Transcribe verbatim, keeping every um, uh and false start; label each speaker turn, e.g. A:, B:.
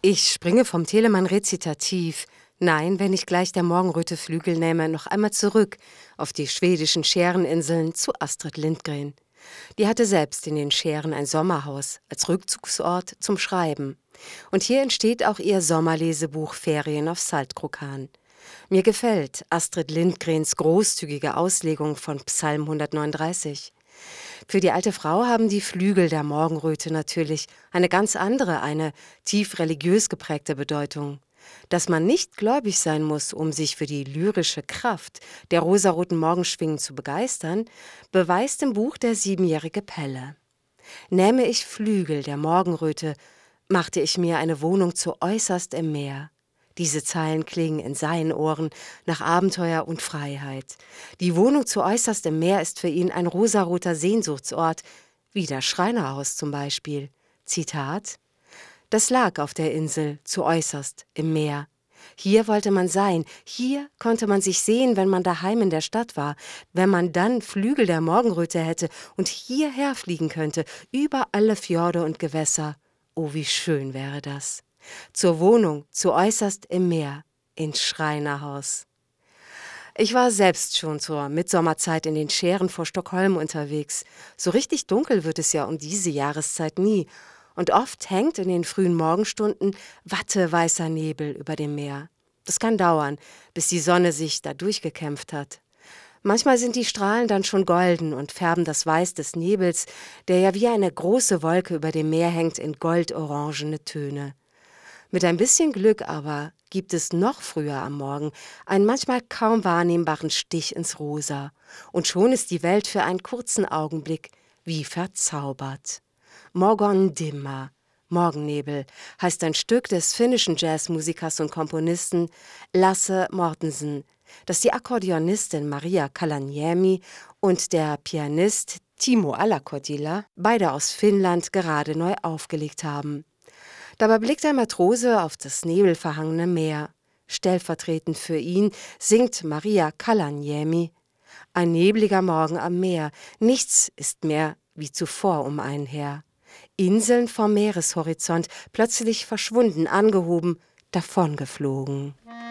A: Ich springe vom Telemann-Rezitativ, nein, wenn ich gleich der Morgenröte Flügel nehme, noch einmal zurück auf die schwedischen Schäreninseln zu Astrid Lindgren. Die hatte selbst in den Schären ein Sommerhaus als Rückzugsort zum Schreiben. Und hier entsteht auch ihr Sommerlesebuch Ferien auf Saltkrokan. Mir gefällt Astrid Lindgrens großzügige Auslegung von Psalm hundertneununddreißig. Für die alte Frau haben die Flügel der Morgenröte natürlich eine ganz andere, eine tief religiös geprägte Bedeutung. Dass man nicht gläubig sein muss, um sich für die lyrische Kraft der rosaroten Morgenschwingen zu begeistern, beweist im Buch der siebenjährige Pelle. Nähme ich Flügel der Morgenröte, machte ich mir eine Wohnung zu äußerst im Meer. Diese Zeilen klingen in seinen Ohren nach Abenteuer und Freiheit. Die Wohnung zu äußerst im Meer ist für ihn ein rosaroter Sehnsuchtsort, wie das Schreinerhaus zum Beispiel. Zitat: Das lag auf der Insel, zu äußerst im Meer. Hier wollte man sein, hier konnte man sich sehen, wenn man daheim in der Stadt war, wenn man dann Flügel der Morgenröte hätte und hierher fliegen könnte, über alle Fjorde und Gewässer. Oh, wie schön wäre das. Zur Wohnung, zu äußerst im Meer, ins Schreinerhaus. Ich war selbst schon zur Mitsommerzeit in den Schären vor Stockholm unterwegs. So richtig dunkel wird es ja um diese Jahreszeit nie. Und oft hängt in den frühen Morgenstunden watteweißer Nebel über dem Meer. Das kann dauern, bis die Sonne sich da durchgekämpft hat. Manchmal sind die Strahlen dann schon golden und färben das Weiß des Nebels, der ja wie eine große Wolke über dem Meer hängt, in goldorangene Töne. Mit ein bisschen Glück aber gibt es noch früher am Morgen einen manchmal kaum wahrnehmbaren Stich ins Rosa. Und schon ist die Welt für einen kurzen Augenblick wie verzaubert. Morgondimma, Morgennebel, heißt ein Stück des finnischen Jazzmusikers und Komponisten Lasse Mortensen, das die Akkordeonistin Maria Kalaniemi und der Pianist Timo Alakodila, beide aus Finnland, gerade neu aufgelegt haben. Dabei blickt ein Matrose auf das nebelverhangene Meer. Stellvertretend für ihn singt Maria Kalaniemi: Ein nebliger Morgen am Meer, nichts ist mehr wie zuvor um einen her. Inseln vom Meereshorizont, plötzlich verschwunden, angehoben, davongeflogen.